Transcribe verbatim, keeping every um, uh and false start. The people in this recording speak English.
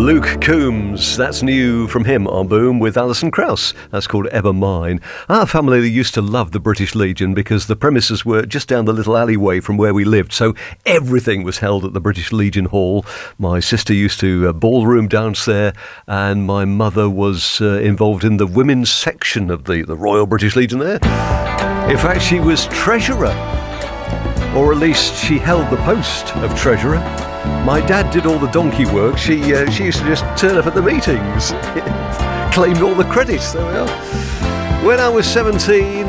Luke Combs, that's new from him on Boom with Alison Krauss. That's called Ever Mine. Our family used to love the British Legion because the premises were just down the little alleyway from where we lived, so everything was held at the British Legion Hall. My sister used to uh, ballroom downstairs, and my mother was uh, involved in the women's section of the, the Royal British Legion there. In fact, she was treasurer, or at least she held the post of treasurer. My dad did all the donkey work. She uh, she used to just turn up at the meetings, claimed all the credits. There we are. When I was seventeen,